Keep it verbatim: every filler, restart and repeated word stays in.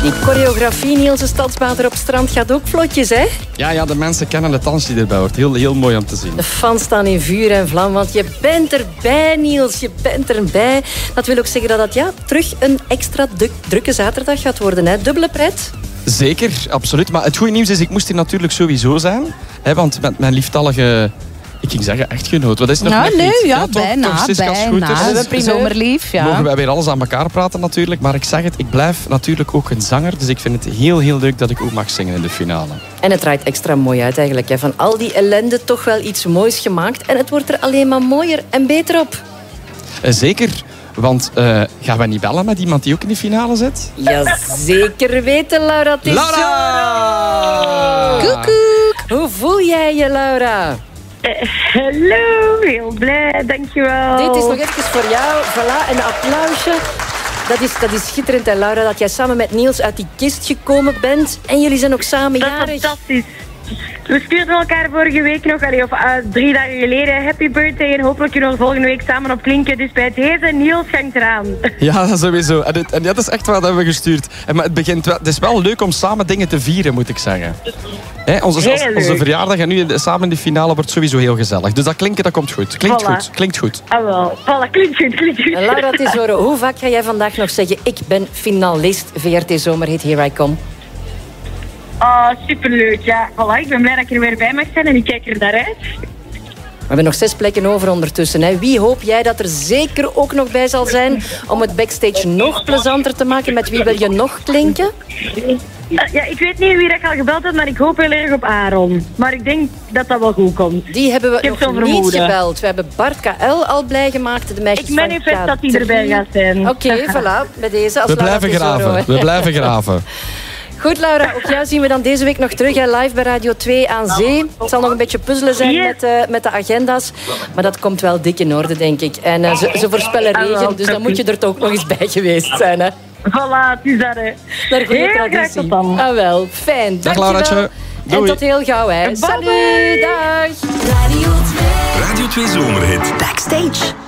Die choreografie, Nielse Stadsbader op strand, gaat ook vlotjes, hè? Ja, ja, de mensen kennen het dans die erbij hoort. Heel, heel mooi om te zien. De fans staan in vuur en vlam, want je bent erbij, Niels. Je bent erbij. Dat wil ook zeggen dat het ja, terug een extra duk, drukke zaterdag gaat worden, hè? Dubbele pret. Zeker, absoluut. Maar het goede nieuws is, ik moest hier natuurlijk sowieso zijn. Hè, want met mijn lieftallige... Ik ging zeggen echtgenoot. Wat is het nog nou, net nee, niet? ja, Ja, toch, bijna, toch, Siska bijna. Scooters. Zomerlief, ja. Mogen wij weer alles aan elkaar praten natuurlijk. Maar ik zeg het, ik blijf natuurlijk ook een zanger. Dus ik vind het heel, heel leuk dat ik ook mag zingen in de finale. En het draait extra mooi uit eigenlijk. Hè. Van al die ellende toch wel iets moois gemaakt. En het wordt er alleen maar mooier en beter op. Uh, zeker, want uh, gaan we niet bellen met iemand die ook in de finale zit? Ja, zeker weten, Laura Tesoro. Laura! Koekoek. Hoe voel jij je, Laura? Uh, hallo, heel blij, dankjewel. Dit is nog even voor jou. Voilà, een applausje. Dat is, dat is schitterend, hè, Laura, dat jij samen met Niels uit die kist gekomen bent. En jullie zijn ook samen dat jarig. Dat is fantastisch. We stuurden elkaar vorige week nog, allee, of uh, drie dagen geleden, happy birthday. En hopelijk kunnen we volgende week samen op klinken. Dus bij deze, Niels hangt eraan. Ja, sowieso. En, het, en dat is echt wat we hebben gestuurd. En, maar het, begint wel, het is wel leuk om samen dingen te vieren, moet ik zeggen. He, onze, onze, onze verjaardag en nu samen in de finale wordt sowieso heel gezellig. Dus dat klinken, dat komt goed. Klinkt Voilà. goed. Klinkt goed. Ah wel, voilà, klinkt goed, klinkt goed. En Laura Tesoro, hoe vaak ga jij vandaag nog zeggen... ik ben finalist V R T Zomerhit Here I Come? Oh, superleuk, ja. Voilà, ik ben blij dat ik er weer bij mag zijn en ik kijk er naar uit. We hebben nog zes plekken over ondertussen. Hè. Wie hoop jij dat er zeker ook nog bij zal zijn... om het backstage nog plezanter te maken? Met wie wil je nog klinken? Ja, ik weet niet wie dat al gebeld heeft, maar ik hoop heel erg op Aaron. Maar ik denk dat dat wel goed komt. Die hebben we nog niet vermoeden. gebeld. We hebben Bart K L al blij gemaakt. De meisjes Ik manifest van dat hij erbij gaat zijn. Oké, okay, voilà. Bij deze als We blijven Tesoro, graven. hè. We blijven graven. Goed, Laura, ook jou zien we dan deze week nog terug, hè, live bij Radio twee aan Zee. Het zal nog een beetje puzzelen zijn Yes. met, uh, met de agenda's. Maar dat komt wel dik in orde, denk ik. En uh, ze, ze voorspellen regen, dus dan moet je er toch ook nog eens bij geweest zijn. Hè. Voilà, het is dat, hè. Naar goede Heel traditie. graag tot dan. Ah, wel, fijn. Dag, Dankjewel. Lauraatje. Doei. En tot heel gauw, hè. Bye, Salut, bye. dag. Radio twee. Radio twee Zomerhit. Backstage.